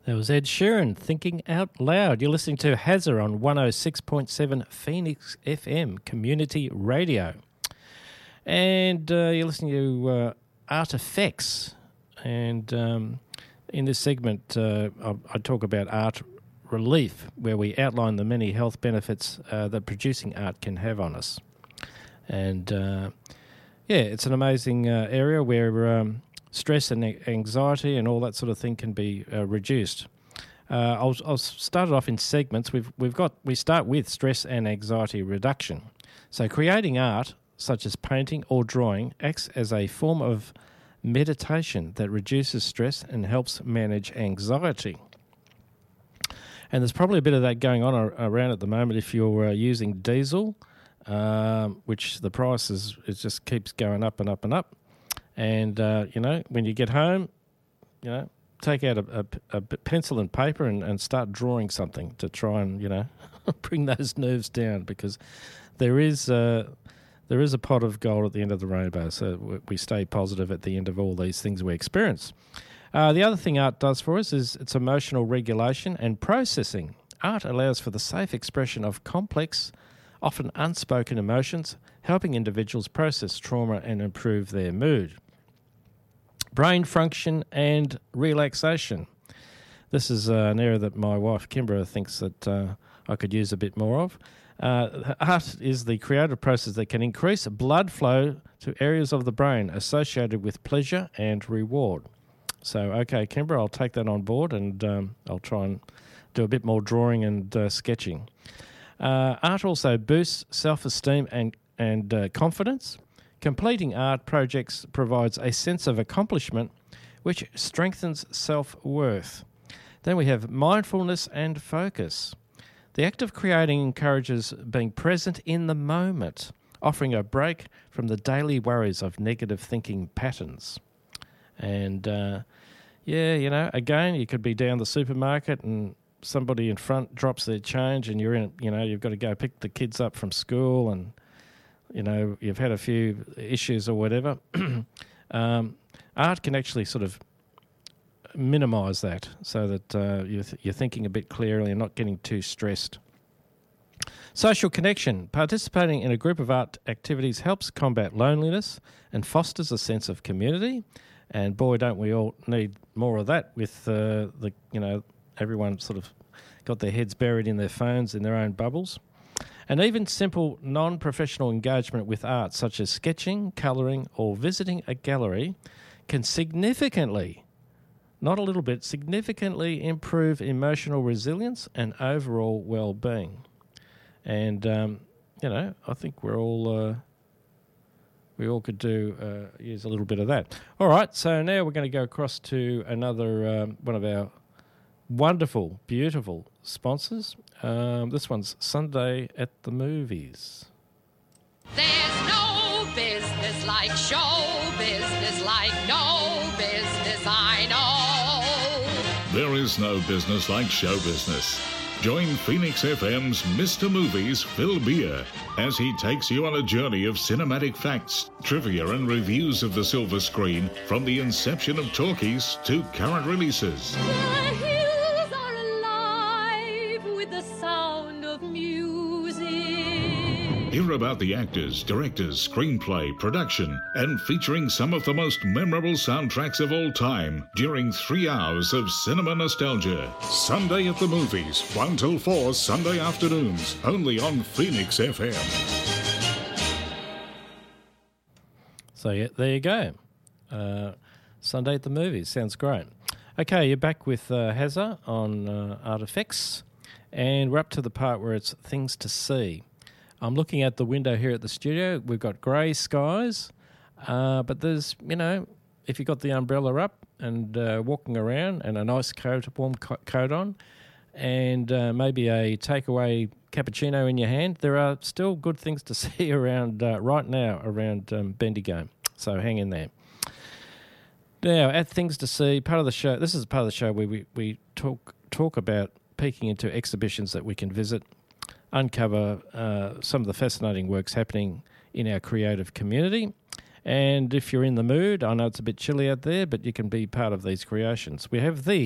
That was Ed Sheeran, Thinking Out Loud. You're listening to Hazza on 106.7 Phoenix FM Community Radio. And you're listening to Art Effects. And in this segment, I talk about art relief, where we outline the many health benefits that producing art can have on us. And, it's an amazing area where stress and anxiety and all that sort of thing can be reduced. I'll start it off in segments. We start with stress and anxiety reduction. So creating art, such as painting or drawing, acts as a form of meditation that reduces stress and helps manage anxiety. And there's probably a bit of that going on around at the moment if you're using diesel, which the price it just keeps going up and up and up. And, when you get home, take out a pencil and paper and start drawing something to try and, bring those nerves down, because there is a pot of gold at the end of the rainbow, so we stay positive at the end of all these things we experience. The other thing art does for us is its emotional regulation and processing. Art allows for the safe expression of complex, often unspoken emotions, helping individuals process trauma and improve their mood. Brain function and relaxation. This is an area that my wife, Kimbra, thinks that I could use a bit more of. Art is the creative process that can increase blood flow to areas of the brain associated with pleasure and reward. So, okay, Kimbra, I'll take that on board, and I'll try and do a bit more drawing and sketching. Art also boosts self-esteem and confidence. Completing art projects provides a sense of accomplishment which strengthens self-worth. Then we have mindfulness and focus. The act of creating encourages being present in the moment, offering a break from the daily worries of negative thinking patterns. And, again, you could be down the supermarket and somebody in front drops their change and you've got to go pick the kids up from school and, you've had a few issues or whatever. Art can actually sort of minimise that so that you're thinking a bit clearly and not getting too stressed. Social connection. Participating in a group of art activities helps combat loneliness and fosters a sense of community. And boy, don't we all need more of that with everyone sort of got their heads buried in their phones in their own bubbles. And even simple non-professional engagement with art, such as sketching, colouring, or visiting a gallery, can significantly, not a little bit, significantly improve emotional resilience and overall well-being. And, I think we all could use a little bit of that. All right, so now we're going to go across to another one of our wonderful, beautiful sponsors. This one's Sunday at the Movies. There's no business like show business, like no business I know. There is no business like show business. Join Phoenix FM's Mr. Movies, Phil Beer, as he takes you on a journey of cinematic facts, trivia and reviews of the silver screen, from the inception of talkies to current releases. The hills are alive with the sound of music. Hear about the actors, directors, screenplay, production, and featuring some of the most memorable soundtracks of all time during 3 hours of cinema nostalgia. Sunday at the Movies, 1 till 4 Sunday afternoons, only on Phoenix FM. So yeah, there you go. Sunday at the Movies, sounds great. Okay, you're back with Hazza on Art Effects, and we're up to the part where it's things to see. I'm looking at the window here at the studio. We've got grey skies, but there's, if you've got the umbrella up and walking around and a nice coat, warm coat on, and maybe a takeaway cappuccino in your hand, there are still good things to see around right now around Bendigo. So hang in there. Now, at Things to See, part of the show, this is part of the show where we talk about peeking into exhibitions that we can visit, uncover some of the fascinating works happening in our creative community. And if you're in the mood, I know it's a bit chilly out there, but you can be part of these creations. We have the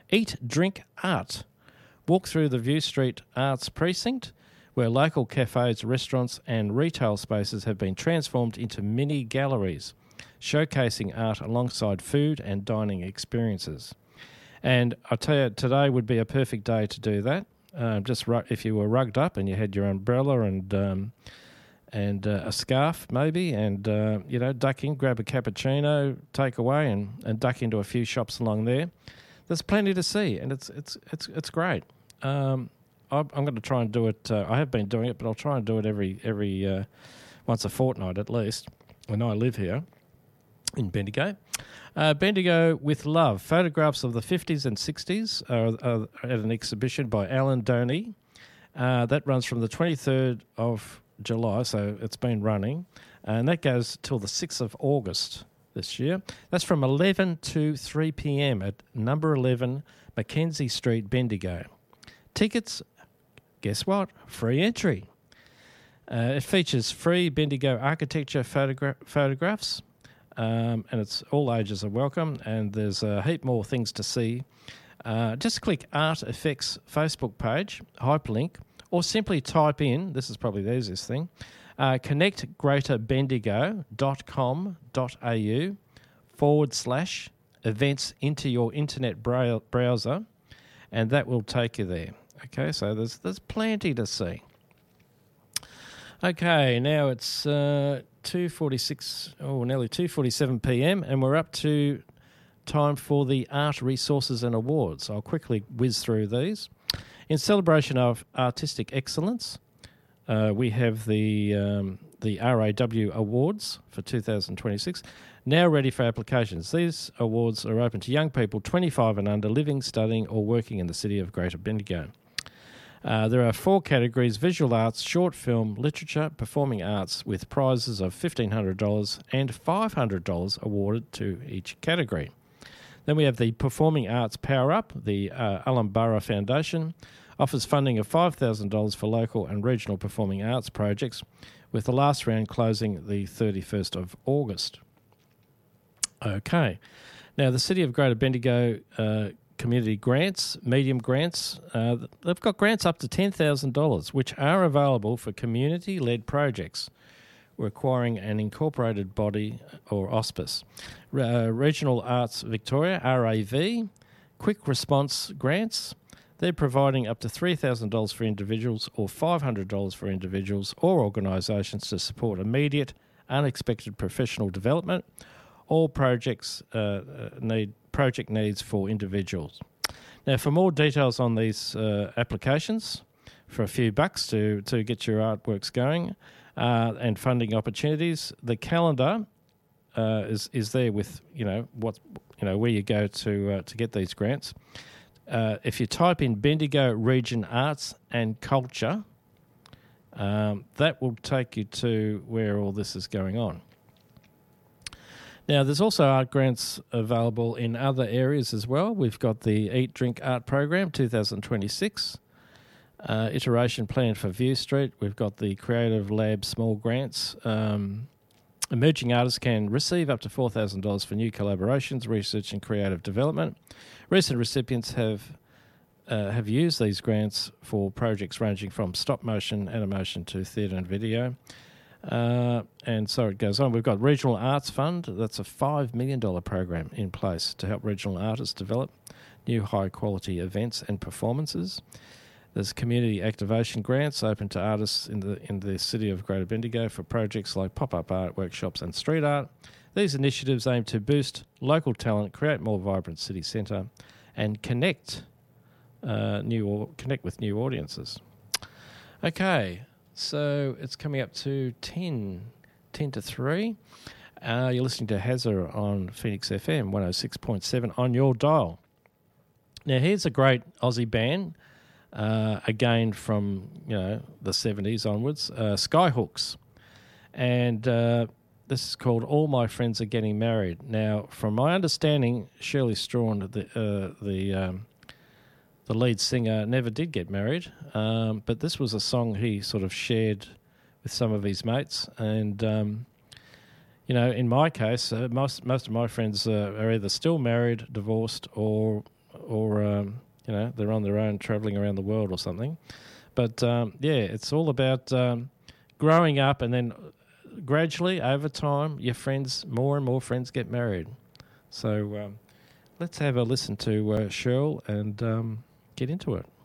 Eat, Drink, Art. Walk through the View Street Arts Precinct, where local cafes, restaurants and retail spaces have been transformed into mini galleries, showcasing art alongside food and dining experiences. And I tell you, today would be a perfect day to do that. If you were rugged up and you had your umbrella and a scarf maybe, and duck in, grab a cappuccino, take away, and duck into a few shops along there. There's plenty to see, and it's great. I'm going to try and do it. I have been doing it, but I'll try and do it every once a fortnight at least. When I live here in Bendigo. Bendigo with Love. Photographs of the 50s and 60s are at an exhibition by Alan Doney. That runs from the 23rd of July, so it's been running. And that goes till the 6th of August this year. That's from 11 to 3 p.m. at number 11 Mackenzie Street, Bendigo. Tickets, guess what? Free entry. It features free Bendigo architecture photographs. And it's all ages are welcome, and there's a heap more things to see. Just click Art Effects Facebook page, hyperlink, or simply type in, this is probably the easiest thing, connectgreaterbendigo.com.au/events into your internet browser, and that will take you there. Okay, so there's plenty to see. Okay, now it's 2:46, nearly 2:47 p.m, and we're up to time for the Art Resources and Awards. I'll quickly whiz through these. In celebration of artistic excellence, we have the RAW Awards for 2026, now ready for applications. These awards are open to young people 25 and under living, studying or working in the city of Greater Bendigo. There are 4 categories: visual arts, short film, literature, performing arts, with prizes of $1,500 and $500 awarded to each category. Then we have the Performing Arts Power Up. The Ulumburra Foundation offers funding of $5,000 for local and regional performing arts projects, with the last round closing the 31st of August. Okay. Now, the City of Greater Bendigo community grants, medium grants, they've got grants up to $10,000, which are available for community-led projects requiring an incorporated body or auspice. Regional Arts Victoria, RAV, quick response grants, they're providing up to $3,000 for individuals or $500 for individuals or organisations to support immediate, unexpected professional development. All projects need project needs for individuals. Now, for more details on these applications, for a few bucks to get your artworks going and funding opportunities, the calendar is there with where you go to get these grants. If you type in Bendigo Region Arts and Culture, that will take you to where all this is going on. Now, there's also art grants available in other areas as well. We've got the Eat, Drink, Art Program 2026, iteration plan for View Street. We've got the Creative Lab small grants. Emerging artists can receive up to $4,000 for new collaborations, research and creative development. Recent recipients have used these grants for projects ranging from stop motion, animation to theatre and video. And so it goes on. We've got Regional Arts Fund. That's a $5 million program in place to help regional artists develop new high-quality events and performances. There's community activation grants open to artists in the city of Greater Bendigo for projects like pop-up art, workshops and street art. These initiatives aim to boost local talent, create more vibrant city centre and connect with new audiences. Okay. So it's coming up to 10 to 3. You're listening to Hazza on Phoenix FM 106.7 on your dial. Now, here's a great Aussie band, again from the 70s onwards, Skyhooks. And this is called All My Friends Are Getting Married. Now, from my understanding, Shirley Strawn, the lead singer, never did get married, but this was a song he sort of shared with some of his mates. And, in my case, most of my friends are either still married, divorced, or or they're on their own travelling around the world or something. But it's all about growing up, and then gradually over time, more and more friends get married. So let's have a listen to Cheryl and get into it.